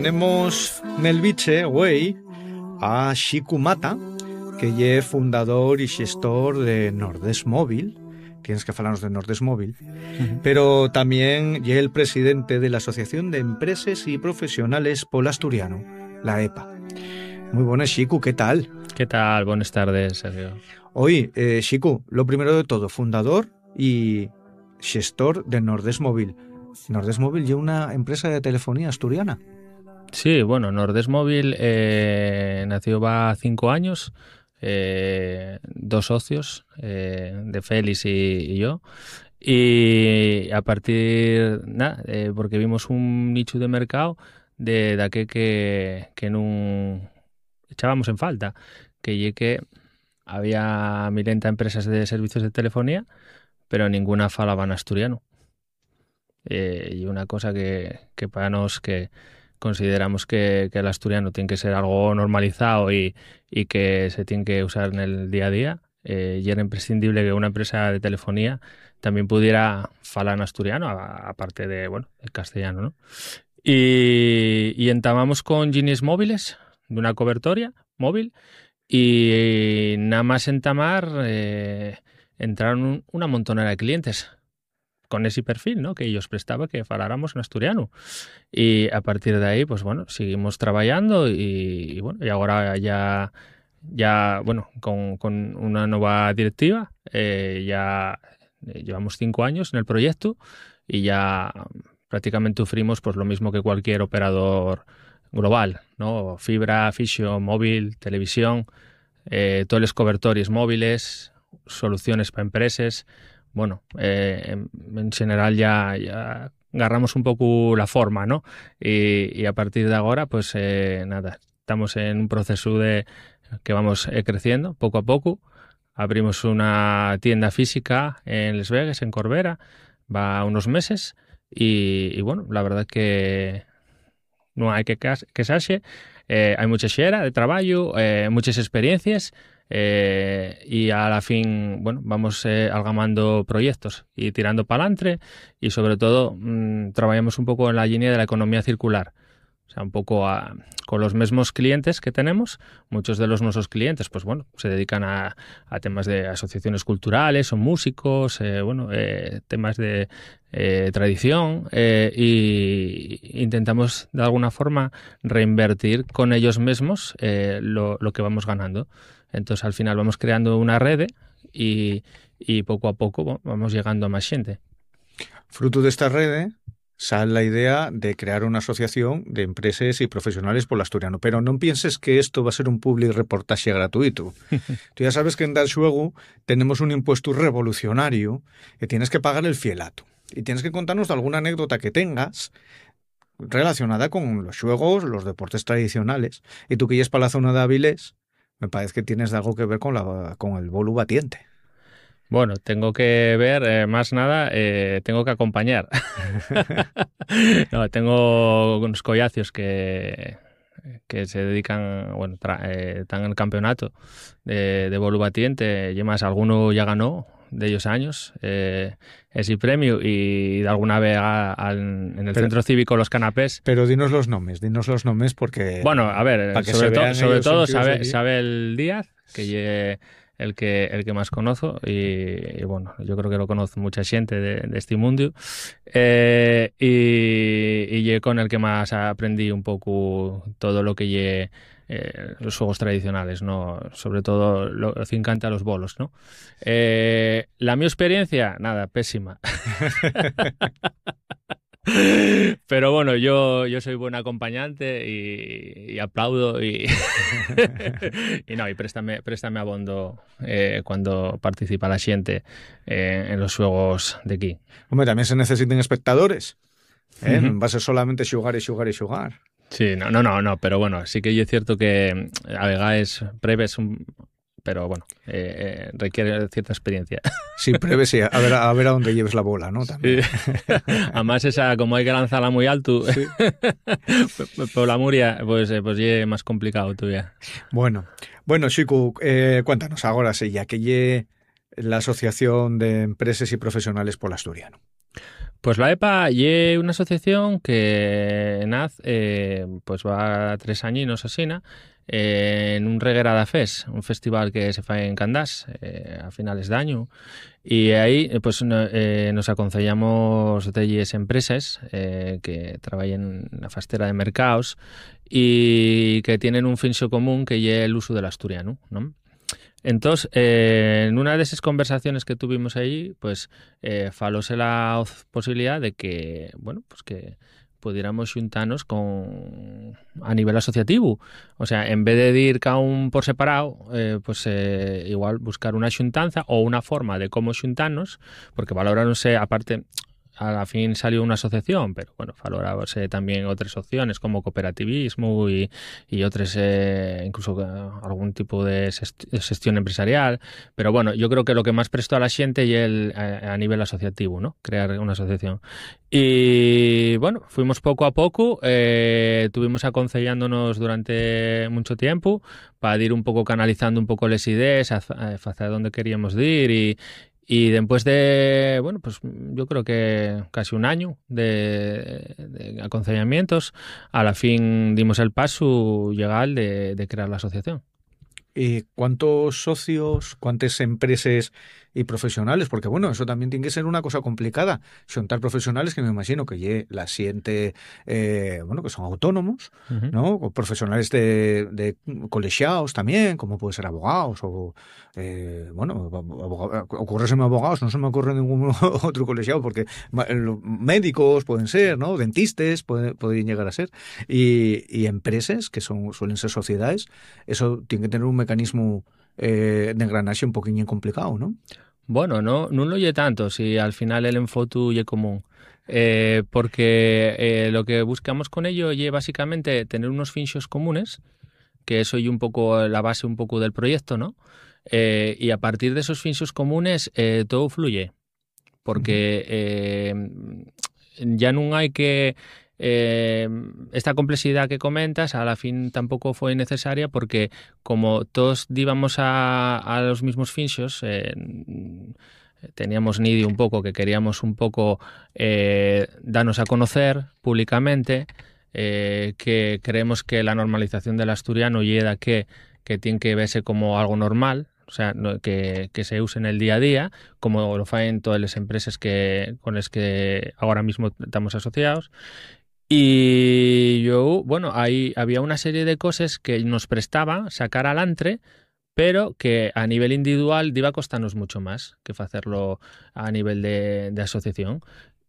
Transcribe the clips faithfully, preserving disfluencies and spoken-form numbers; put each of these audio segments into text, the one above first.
Tenemos nel biche, güey, a Xicu Mata, que es fundador y gestor de Nordés Móvil. Tienes que falarnos de Nordés Móvil. Uh-huh. Pero también es el presidente de la Asociación de Empresas y Profesionales Pol Asturiano, la E P A. Muy buenas, Xicu, ¿qué tal? ¿Qué tal? Buenas tardes, Sergio. Oye, eh, Xicu, lo primero de todo, fundador y gestor de Nordés Móvil. Nordés Móvil es una empresa de telefonía asturiana. Sí, bueno, Nordés Móvil eh, nació va cinco años, eh, dos socios, eh, de Félix y, y yo, y a partir, nada, eh, porque vimos un nicho de mercado de, de aquel que, que no echábamos en falta, que ye que había milenta empresas de servicios de telefonía, pero ninguna falaban asturiano. Eh, y una cosa que, que para nos que consideramos que, que el asturiano tiene que ser algo normalizado y, y que se tiene que usar en el día a día, eh, y era imprescindible que una empresa de telefonía también pudiera falar en asturiano, aparte de, bueno, el castellano, ¿no? Y, y entamamos con Genies Móviles, de una cobertoria móvil, y nada más entamar eh, entraron una montonera de clientes con ese perfil, ¿no?, que ellos prestaba que faláramos en asturiano. Y a partir de ahí, pues bueno, seguimos trabajando y, y bueno, y ahora ya, ya bueno, con, con una nueva directiva, eh, ya llevamos cinco años en el proyecto y ya prácticamente sufrimos pues lo mismo que cualquier operador global, ¿no? Fibra, fixo, móvil, televisión, eh, todos los cobertores móviles, soluciones para empresas. Bueno, eh, en, en general ya, ya agarramos un poco la forma, ¿no? Y, y a partir de ahora, pues eh, nada, estamos en un proceso de que vamos eh, creciendo poco a poco. Abrimos una tienda física en Les Vegas, en Corbera, va unos meses y, y bueno, la verdad que no hay que quejarse, eh, hay mucha xera de trabajo, eh, muchas experiencias. Eh, y a la fin, bueno, vamos eh, algamando proyectos y tirando para adelante y sobre todo mmm, trabajamos un poco en la línea de la economía circular. O sea, un poco a, con los mismos clientes que tenemos, muchos de los nuestros clientes, pues bueno, se dedican a, a temas de asociaciones culturales, son músicos, eh, bueno, eh, temas de eh, tradición, eh, y intentamos de alguna forma reinvertir con ellos mismos eh, lo, lo que vamos ganando. Entonces al final vamos creando una red y, y poco a poco bueno, vamos llegando a más gente. Fruto de esta red sale la idea de crear una asociación de empresas y profesionales por el asturiano. Pero no pienses que esto va a ser un public reportaje gratuito. Tú ya sabes que en Dalshuegu tenemos un impuesto revolucionario que tienes que pagar el fielato. Y tienes que contarnos alguna anécdota que tengas relacionada con los juegos, los deportes tradicionales. Y tú que ya es para la zona de Avilés, me parece que tienes algo que ver con, la, con el bolu batiente. Bueno, tengo que ver, eh, más nada, eh, tengo que acompañar. No, tengo unos collacios que, que se dedican, bueno, tra, eh, están en el campeonato de, de bolu batiente, y más alguno ya ganó de ellos años eh, ese premio y de alguna vez a, a, en el pero, centro cívico Los Canapés. Pero dinos los nombres, dinos los nombres porque... Bueno, a ver, sobre, to, sobre todo sabe, sabe el Díaz, que llegue el que el que más conozco y, y bueno, yo creo que lo conoce mucha gente de, de este mundo, eh, y, y con el que más aprendí un poco todo lo que lle eh, los juegos tradicionales, ¿no? Sobre todo lo que encanta los bolos, ¿no? Eh, la mi experiencia, nada, pésima. Pero bueno, yo, yo soy buen acompañante y, y aplaudo y, y no, y préstame, préstame abondo eh, cuando participa la gente eh, en los juegos de aquí. Hombre, también se necesitan espectadores, ¿eh? Uh-huh. Va a ser solamente xugar y xugar y xugar. Sí, no, no, no, no, pero bueno, sí que es cierto que a veces preves un... pero bueno, eh, eh, requiere cierta experiencia. Sí, prevé, sí, a ver, a ver a dónde lleves la bola, ¿no? También. Sí. Además esa, como hay que lanzarla muy alto, sí. Por la muria, pues, pues es más complicado todavía. Bueno, bueno, Xicu, eh, cuéntanos ahora sí, ya que lle la Asociación de Empresas y Profesionales por el Asturiano. Pues la E P A es una asociación que nace, eh, pues va tres añinos así, ¿no? Eh, en un Reguerada Fest, un festival que se fai en Candás eh, a finales de año, y aí pues, no, eh, nos aconsellamos delles empresas eh, que traballen na fastera de mercados y que tienen un finxo común que é el uso del asturiano, ¿no? Entonces, eh, en una de esas conversaciones que tuvimos allí, pues eh, falóse la posibilidad de que, bueno, pues que pudiéramos xuntarnos con a nivel asociativo. O sea, en vez de ir cada un por separado, eh, pues eh, igual buscar una xuntanza o una forma de cómo xuntarnos, porque valoráronse, aparte, a la fin salió una asociación, pero bueno, valorábase también otras opciones como cooperativismo y, y otras, eh, incluso uh, algún tipo de gestión empresarial. Pero bueno, yo creo que lo que más prestó a la gente y el a, a nivel asociativo, ¿no? Crear una asociación. Y bueno, fuimos poco a poco, eh, tuvimos aconsellándonos durante mucho tiempo para ir un poco canalizando un poco las ideas hacia, hacia dónde queríamos ir y Y después de, bueno, pues yo creo que casi un año de, de aconsellamientos, a la fin dimos el paso legal de, de crear la asociación. ¿Y cuántos socios, cuántas empresas y profesionales? Porque bueno, eso también tiene que ser una cosa complicada. Xuntar profesionales que me imagino que lle la siente, eh, bueno, que son autónomos, Uh-huh. ¿no? O profesionales de, de colegiados también, como puede ser abogados o, eh, bueno, ocurreseme abogados, no se me ocurre ningún otro colegiado, porque médicos pueden ser, ¿no? Dentistas pueden, podrían llegar a ser. Y, y empresas, que son suelen ser sociedades, eso tiene que tener un mecanismo eh, de engranaje un poquillo complicado, ¿no? Bueno, no, no lo oye tanto, si al final el enfotu ye común. Eh, porque eh, lo que buscamos con ello es básicamente tener unos finxos comunes, que eso es un poco la base un poco del proyecto, ¿no? Eh, y a partir de esos finxos comunes eh, todo fluye, porque eh, ya no hay que Eh, esta complejidad que comentas a la fin tampoco fue necesaria porque como todos íbamos a, a los mismos finxos, eh, teníamos nidio un poco que queríamos un poco eh, darnos a conocer públicamente, eh, que creemos que la normalización del asturiano llega que, que tiene que verse como algo normal, o sea, no, que, que se use en el día a día, como lo hacen todas las empresas que, con las que ahora mismo estamos asociados. Y yo, bueno, ahí había una serie de cosas que nos prestaba sacar alantre, pero que a nivel individual iba a costarnos mucho más que hacerlo a nivel de, de asociación.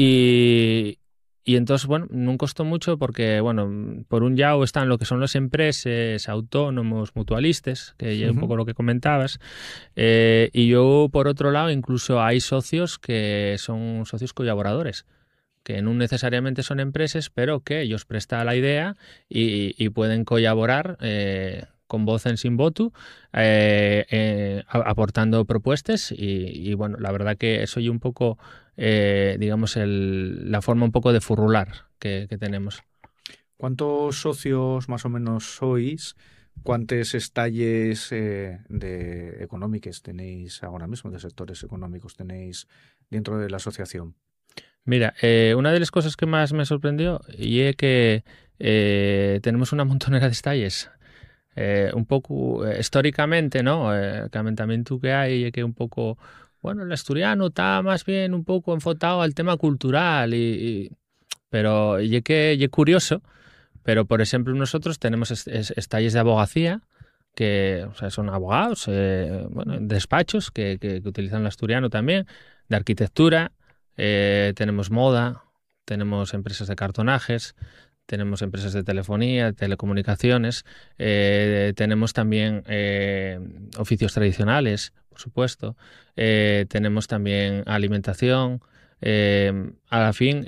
Y, y entonces, bueno, no costó mucho porque, bueno, por un lado están lo que son las empresas, autónomos, mutualistas, que es un poco lo que comentabas, eh, y yo, por otro lado, incluso hay socios que son socios colaboradores, que no necesariamente son empresas, pero que ellos prestan la idea y, y pueden colaborar eh, con voz en sin voto, eh, eh, aportando propuestas y, y, bueno, la verdad que eso es un poco, eh, digamos, el, la forma un poco de furrular que, que tenemos. ¿Cuántos socios más o menos sois? ¿Cuántos estalles eh, de económicos tenéis ahora mismo, de sectores económicos tenéis dentro de la asociación? Mira, eh, una de las cosas que más me sorprendió y es que eh, tenemos una montonera de estalles. Eh, un poco eh, históricamente, ¿no? Eh, el calentamiento que hay es que un poco, bueno, el asturiano está más bien un poco enfocado al tema cultural, y, y pero y es que es curioso, pero por ejemplo nosotros tenemos est est estalles de abogacía, que o sea, son abogados, eh, bueno, despachos que, que, que utilizan el asturiano también, de arquitectura. Eh, tenemos moda, tenemos empresas de cartonajes, tenemos empresas de telefonía, telecomunicaciones, eh, tenemos también eh, oficios tradicionales, por supuesto, eh, tenemos también alimentación, eh, a la fin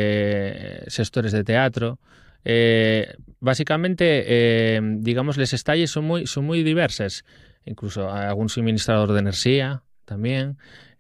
eh, sectores de teatro. Eh, básicamente, eh, digamos, les estalles son muy, son muy diversas, incluso algún suministrador de energía también,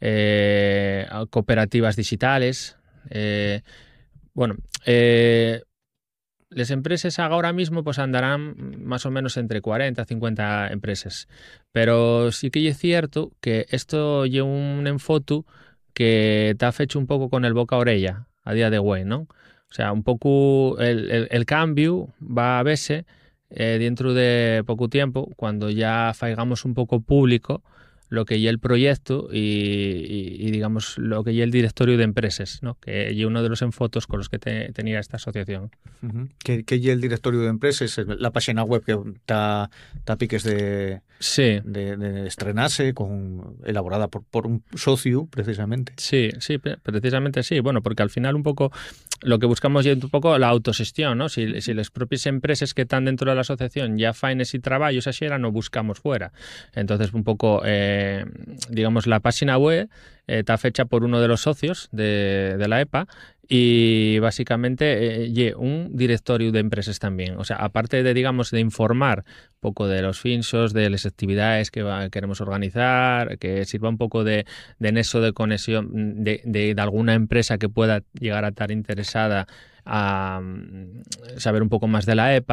eh, cooperativas digitales, eh, bueno, eh, las empresas ahora mismo pues andarán más o menos entre cuarenta a cincuenta empresas, pero sí que es cierto que esto lleva un enfoto que está hecho un poco con el boca a orella, a día de hoy, ¿no? O sea, un poco el, el, el cambio va a verse eh, dentro de poco tiempo, cuando ya faigamos un poco público lo que ya el proyecto y, y, y digamos lo que ya el directorio de empresas, ¿no? Que ya uno de los enfotos con los que te, tenía esta asociación. Uh-huh. ¿Qué, qué ya el directorio de empresas? La página web que está ta piques de, sí. de, de estrenarse, con, elaborada por, por un socio, precisamente. Sí, sí, precisamente sí. Bueno, porque al final un poco lo que buscamos es un poco la autogestión, ¿no? Si, si las propias empresas que están dentro de la asociación ya faen ese trabajo, esa xera, no buscamos fuera. Entonces, un poco, eh, digamos, la página web eh, está fecha por uno de los socios de, de la E P A y básicamente eh, y un directorio de empresas también. O sea, aparte de, digamos, de informar un poco de los finsos, de las actividades que va, queremos organizar, que sirva un poco de, de nexo de conexión de, de, de alguna empresa que pueda llegar a estar interesada a saber un poco más de la E P A,